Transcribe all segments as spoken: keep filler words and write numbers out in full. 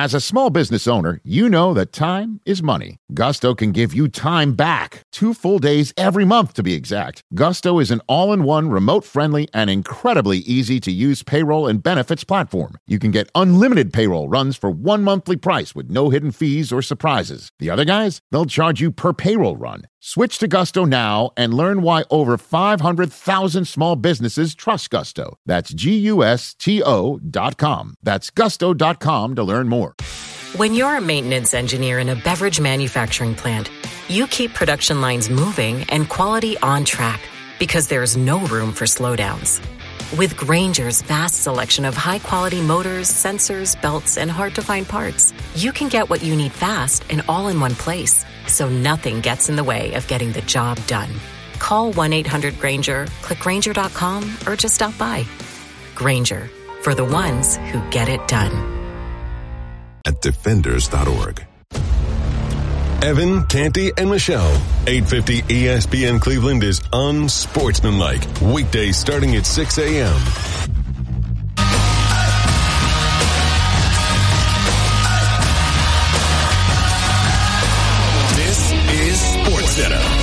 As a small business owner, you know that time is money. Gusto can give you time back. Two full days every month, to be exact. Gusto is an all-in-one, remote-friendly, and incredibly easy-to-use payroll and benefits platform. You can get unlimited payroll runs for one monthly price with no hidden fees or surprises. The other guys, they'll charge you per payroll run. Switch to Gusto now and learn why over five hundred thousand small businesses trust Gusto. That's G U S T O dot com. That's gusto dot com to learn more. When you're a maintenance engineer in a beverage manufacturing plant, you keep production lines moving and quality on track because there's no room for slowdowns. With Grainger's vast selection of high-quality motors, sensors, belts, and hard-to-find parts, you can get what you need fast and all in one place, so nothing gets in the way of getting the job done. Call one eight hundred Grainger, click Grainger dot com, or just stop by. Grainger, for the ones who get it done. At defenders dot org. Evan, Canty, and Michelle. eight fifty E S P N Cleveland is unsportsmanlike. Weekdays starting at six a.m. This is SportsCenter.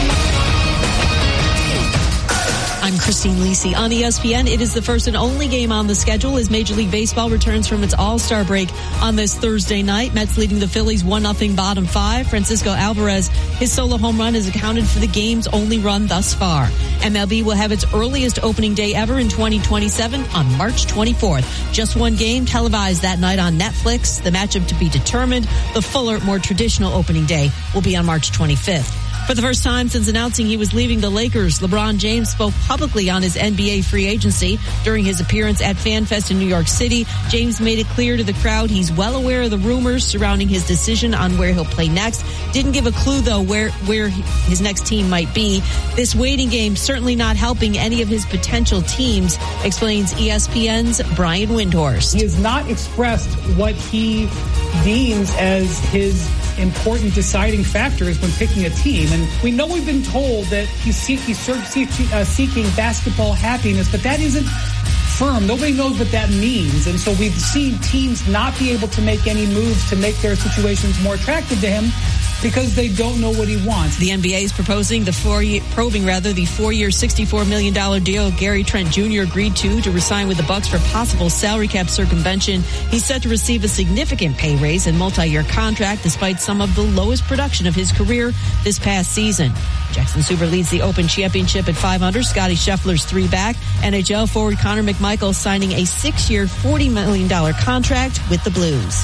I'm Christine Lisi on E S P N. It is the first and only game on the schedule as Major League Baseball returns from its All-Star break on this Thursday night. Mets leading the Phillies one nothing bottom five. Francisco Alvarez, his solo home run is accounted for the game's only run thus far. M L B will have its earliest opening day ever in twenty twenty-seven on March twenty-fourth. Just one game televised that night on Netflix. The matchup to be determined. The fuller, more traditional opening day will be on March twenty-fifth. For the first time since announcing he was leaving the Lakers, LeBron James spoke publicly on his N B A free agency. During his appearance at FanFest in New York City, James made it clear to the crowd he's well aware of the rumors surrounding his decision on where he'll play next. Didn't give a clue, though, where, where his next team might be. This waiting game certainly not helping any of his potential teams, explains E S P N's Brian Windhorst. He has not expressed what he deems as his important deciding factors when picking a team. And we know we've been told that he's, seek, he's uh, seeking basketball happiness, but that isn't firm. Nobody knows what that means. And so we've seen teams not be able to make any moves to make their situations more attractive to him because they don't know what he wants. The N B A is proposing the four year, probing rather the four-year, sixty-four million dollars deal Gary Trent Junior agreed to to resign with the Bucks for possible salary cap circumvention. He's set to receive a significant pay raise and multi-year contract despite some of the lowest production of his career this past season. Jackson Super leads the Open Championship at five under. Scottie Scheffler's three back. N H L forward Connor McMichael signing a six-year, forty million dollars contract with the Blues.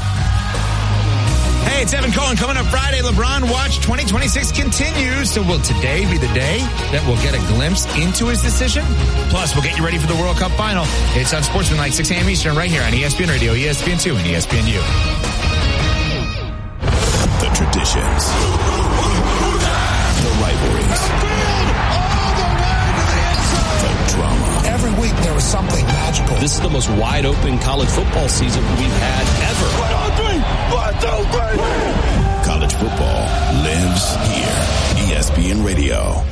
Hey, it's Evan Cohen. Coming up Friday, LeBron Watch twenty twenty-six continues. So will today be the day that we'll get a glimpse into his decision? Plus, we'll get you ready for the World Cup final. It's on Sportsmanlike, six a.m. Eastern, right here on E S P N Radio, E S P N two, and E S P N U. The traditions. The rivalries. The drama. Every week there was something magical. This is the most wide open college football season we've had ever. One, two, three. One, two, three. College football lives here. E S P N Radio.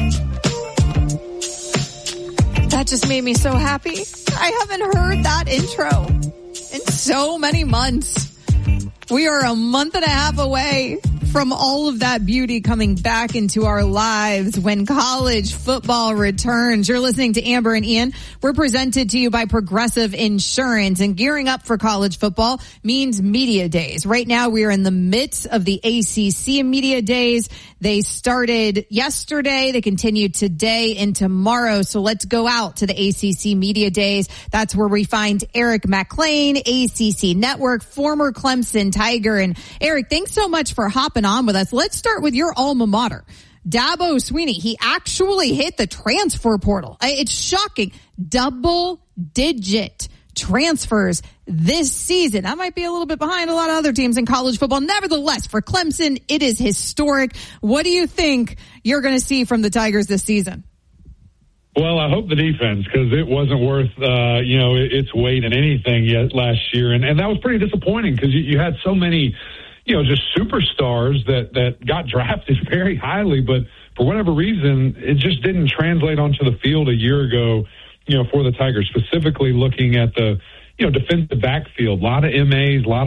That just made me so happy. I haven't heard that intro in so many months. We are a month and a half away from all of that beauty coming back into our lives when college football returns. You're listening to Amber and Ian. We're presented to you by Progressive Insurance, and gearing up for college football means media days. Right now we are in the midst of the A C C media days. They started yesterday. They continue today and tomorrow. So let's go out to the A C C media days. That's where we find Eric McLean, A C C Network, former Clemson Tiger. And Eric, thanks so much for hopping on with us. Let's start with your alma mater. Dabo Swinney, he actually hit the transfer portal. It's shocking. Double digit transfers this season. I might be a little bit behind a lot of other teams in college football. Nevertheless, for Clemson, it is historic. What do you think you're going to see from the Tigers this season? Well, I hope the defense, because it wasn't worth, uh, you know, its weight in anything yet last year. And, and that was pretty disappointing because you, you had so many, you know, just superstars that, that got drafted very highly. But for whatever reason, it just didn't translate onto the field a year ago, you know, for the Tigers, specifically looking at the, you know, defensive backfield. A lot of M As, a lot of